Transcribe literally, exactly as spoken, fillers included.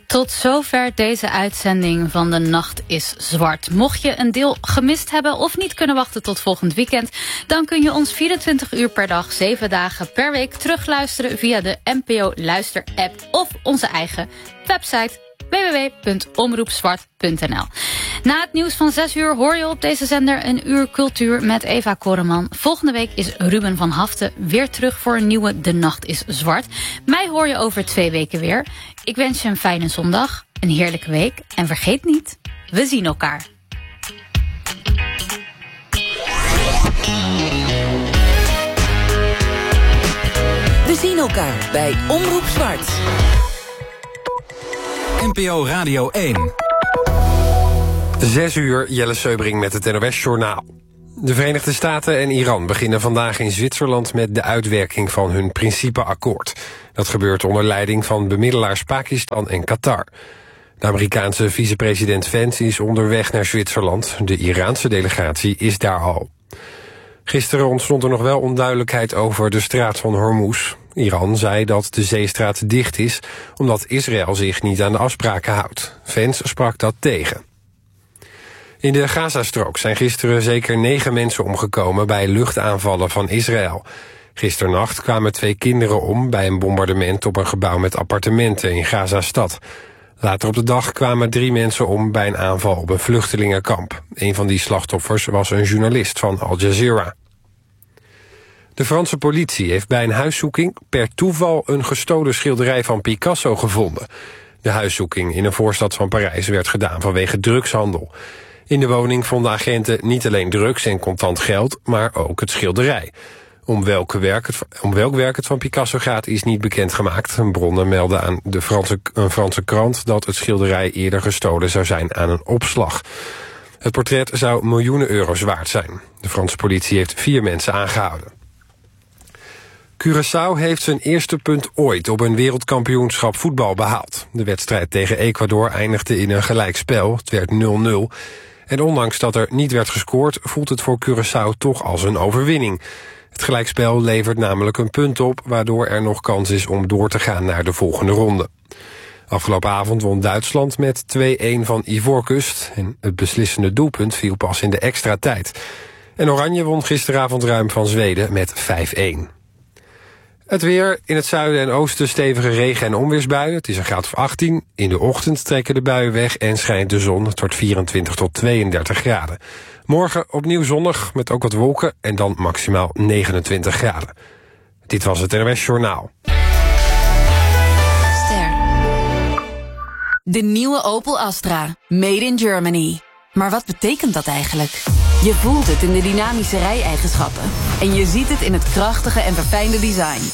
Tot zover deze uitzending van De Nacht is Zwart. Mocht je een deel gemist hebben of niet kunnen wachten tot volgend weekend, dan kun je ons vierentwintig uur per dag, zeven dagen per week terugluisteren via de N P O Luister app of onze eigen website w w w punt omroep zwart punt n l. Na het nieuws van zes uur hoor je op deze zender een uur cultuur met Eva Koreman. Volgende week is Ruben van Haften weer terug voor een nieuwe De Nacht is Zwart. Mij hoor je over twee weken weer. Ik wens je een fijne zondag, een heerlijke week en vergeet niet, we zien elkaar. We zien elkaar bij Omroep Zwart. N P O Radio één. Zes uur, Jelle Seubring met het N O S-journaal. De Verenigde Staten en Iran beginnen vandaag in Zwitserland met de uitwerking van hun principeakkoord. Dat gebeurt onder leiding van bemiddelaars Pakistan en Qatar. De Amerikaanse vicepresident Vance is onderweg naar Zwitserland. De Iraanse delegatie is daar al. Gisteren ontstond er nog wel onduidelijkheid over de straat van Hormuz. Iran zei dat de zeestraat dicht is, omdat Israël zich niet aan de afspraken houdt. Vance sprak dat tegen. In de Gazastrook zijn gisteren zeker negen mensen omgekomen bij luchtaanvallen van Israël. Gisternacht kwamen twee kinderen om bij een bombardement op een gebouw met appartementen in Gazastad. Later op de dag kwamen drie mensen om bij een aanval op een vluchtelingenkamp. Een van die slachtoffers was een journalist van Al Jazeera. De Franse politie heeft bij een huiszoeking per toeval een gestolen schilderij van Picasso gevonden. De huiszoeking in een voorstad van Parijs werd gedaan vanwege drugshandel. In de woning vonden agenten niet alleen drugs en contant geld, maar ook het schilderij. Om, welke werk het, om welk werk het van Picasso gaat is niet bekendgemaakt. Bronnen melden aan de Franse, een Franse krant dat het schilderij eerder gestolen zou zijn aan een opslag. Het portret zou miljoenen euro's waard zijn. De Franse politie heeft vier mensen aangehouden. Curaçao heeft zijn eerste punt ooit op een wereldkampioenschap voetbal behaald. De wedstrijd tegen Ecuador eindigde in een gelijkspel. Het werd nul nul. En ondanks dat er niet werd gescoord, voelt het voor Curaçao toch als een overwinning. Het gelijkspel levert namelijk een punt op, waardoor er nog kans is om door te gaan naar de volgende ronde. Afgelopen avond won Duitsland met twee-een van Ivoorkust. En het beslissende doelpunt viel pas in de extra tijd. En Oranje won gisteravond ruim van Zweden met vijf-een. Het weer, in het zuiden en oosten stevige regen- en onweersbuien. Het is een graad of achttien. In de ochtend trekken de buien weg en schijnt de zon. Het wordt vierentwintig tot tweeëndertig graden. Morgen opnieuw zonnig met ook wat wolken en dan maximaal negenentwintig graden. Dit was het N O S Journaal. Ster. De nieuwe Opel Astra. Made in Germany. Maar wat betekent dat eigenlijk? Je voelt het in de dynamische rijeigenschappen. En je ziet het in het krachtige en verfijnde design.